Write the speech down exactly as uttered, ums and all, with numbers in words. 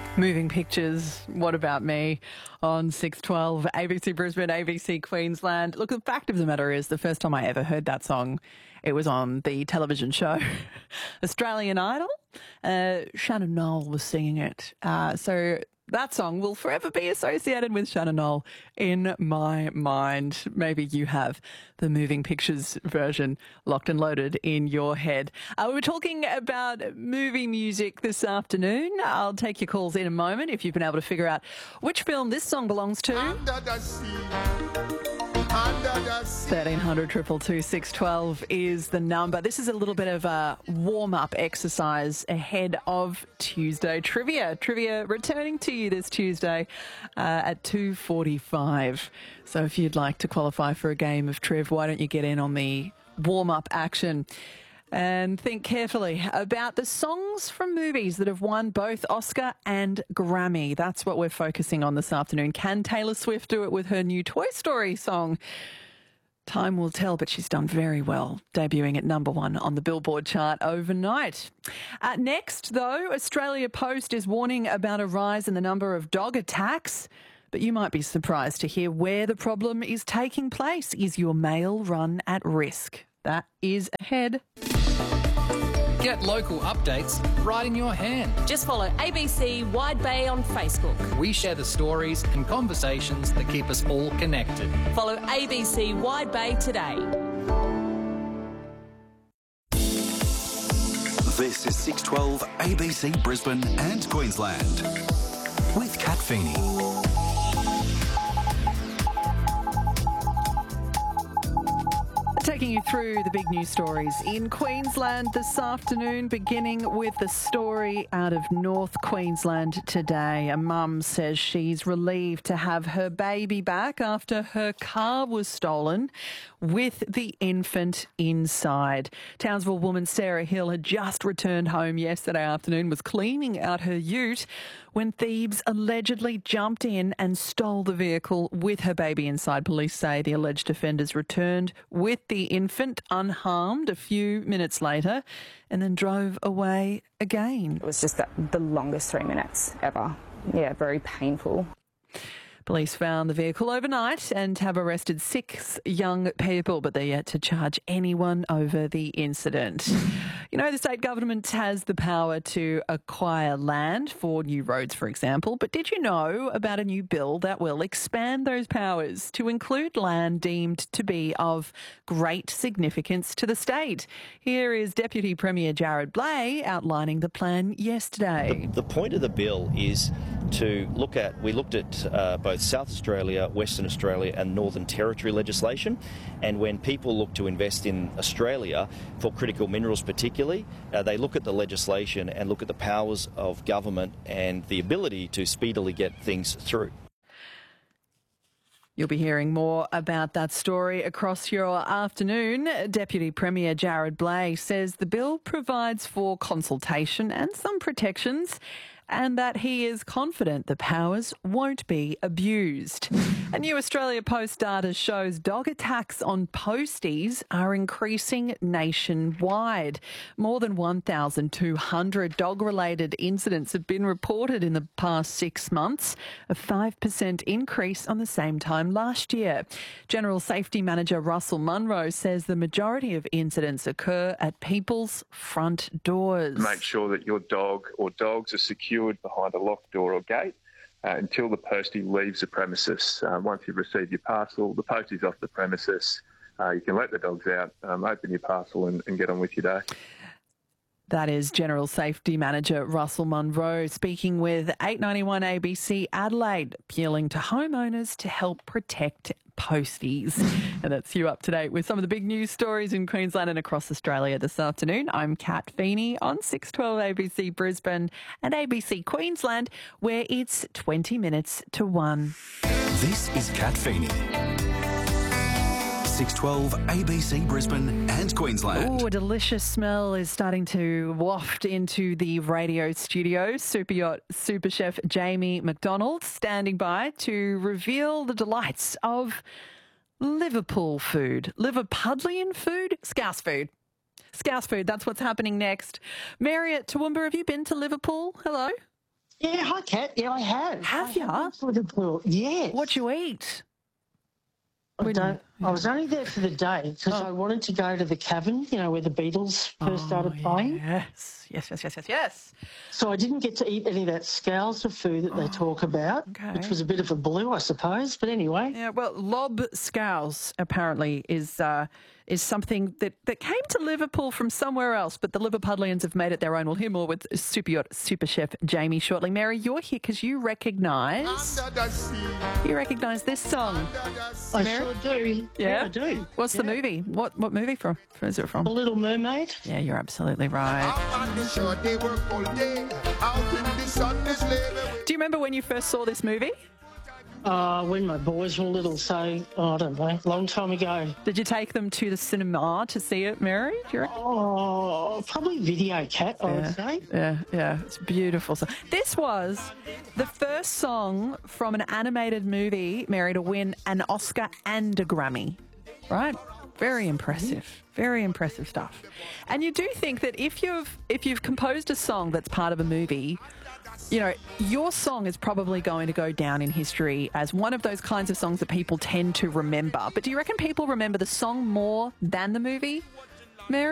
Moving Pictures, What About Me on six twelve, A B C Brisbane, A B C Queensland. Look, the fact of the matter is the first time I ever heard that song, it was on the television show Australian Idol. Uh, Shannon Noll was singing it. Uh, so that song will forever be associated with Shannon Noll in my mind. Maybe you have the Moving Pictures version locked and loaded in your head. Uh, we were talking about movie music this afternoon. I'll take your calls in a moment if you've been able to figure out which film this song belongs to. Under the sea. Under the sea. thirteen hundred, two two two, six one two is the number. This is a little bit of a warm-up exercise ahead of Tuesday Trivia. Trivia returning to you this Tuesday uh, at two forty-five. So if you'd like to qualify for a game of Triv, why don't you get in on the warm-up action? And think carefully about the songs from movies that have won both Oscar and Grammy. That's what we're focusing on this afternoon. Can Taylor Swift do it with her new Toy Story song? Time will tell, but she's done very well, debuting at number one on the Billboard chart overnight. Uh, next, though, Australia Post is warning about a rise in the number of dog attacks. But you might be surprised to hear where the problem is taking place. Is your mail run at risk? That is ahead. Get local updates right in your hand. Just follow A B C Wide Bay on Facebook. We share the stories and conversations that keep us all connected. Follow A B C Wide Bay today. This is six twelve A B C Brisbane and Queensland with Kat Feeney. Taking you through the big news stories in Queensland this afternoon, beginning with the story out of North Queensland today. A mum says she's relieved to have her baby back after her car was stolen with the infant inside. Townsville woman Sarah Hill had just returned home yesterday afternoon, was cleaning out her ute when thieves allegedly jumped in and stole the vehicle with her baby inside. Police say the alleged offenders returned with the infant unharmed a few minutes later and then drove away again. It was just that, the longest three minutes ever. Yeah, very painful. Police found the vehicle overnight and have arrested six young people, but they're yet to charge anyone over the incident. You know, the state government has the power to acquire land for new roads, for example, but did you know about a new bill that will expand those powers to include land deemed to be of great significance to the state? Here is Deputy Premier Jared Blay outlining the plan yesterday. The, the point of the bill is to look at, we looked at uh, both South Australia, Western Australia and Northern Territory legislation, and when people look to invest in Australia for critical minerals particularly, uh, they look at the legislation and look at the powers of government and the ability to speedily get things through. You'll be hearing more about that story across your afternoon. Deputy Premier Jared Blay says the bill provides for consultation and some protections, and that he is confident the powers won't be abused. A new Australia Post data shows dog attacks on posties are increasing nationwide. More than one thousand two hundred dog-related incidents have been reported in the past six months, a five percent increase on the same time last year. General Safety Manager Russell Munro says the majority of incidents occur at people's front doors. Make sure that your dog or dogs are secured behind a locked door or gate uh, until the postie leaves the premises. Uh, once you've received your parcel, the postie's off the premises. Uh, you can let the dogs out, um, open your parcel and, and get on with your day. That is General Safety Manager Russell Munro speaking with eight ninety-one A B C Adelaide, appealing to homeowners to help protect posties. And that's you up to date with some of the big news stories in Queensland and across Australia this afternoon. I'm Kat Feeney on six twelve A B C Brisbane and A B C Queensland, where it's twenty minutes to one. This is Kat Feeney. six twelve A B C Brisbane and Queensland. Oh, a delicious smell is starting to waft into the radio studio. Super Yacht super chef Jamie McDonald standing by to reveal the delights of Liverpool food. Liverpudlian food? Scouse food. Scouse food, that's what's happening next. Mary at Toowoomba, have you been to Liverpool? Hello. Yeah, hi, Kat. Yeah, I have. Have I ya? have been to Liverpool. Yes. What'd you eat? I don't. I was only there for the day because I wanted to go to the Cavern, you know, where the Beatles first started playing. Yes, yes, yes, yes, yes, yes. So I didn't get to eat any of that Scouser food that they talk about, okay. which was a bit of a blue, I suppose. But anyway. Yeah, well, lob scouse apparently is uh, is something that, that came to Liverpool from somewhere else, but the Liverpudlians have made it their own. We'll hear more with super, super chef Jamie shortly. Mary, you're here because you recognise you recognise this song. I Mary? sure do. Yeah? Yeah, I do. What's the Yeah. movie? What what movie from? Is it from? The Little Mermaid. Yeah, you're absolutely right. Do you remember when you first saw this movie? Uh, when my boys were little, so, oh, I don't know, long time ago. Did you take them to the cinema to see it, Mary? Do you reckon? Oh, probably Video Cat, I would say. Yeah, yeah, it's beautiful. So this was the first song from an animated movie, Mary, to win an Oscar and a Grammy, right? Very impressive, very impressive stuff. And you do think that if you've if you've composed a song that's part of a movie, you know, your song is probably going to go down in history as one of those kinds of songs that people tend to remember. But do you reckon people remember the song more than the movie?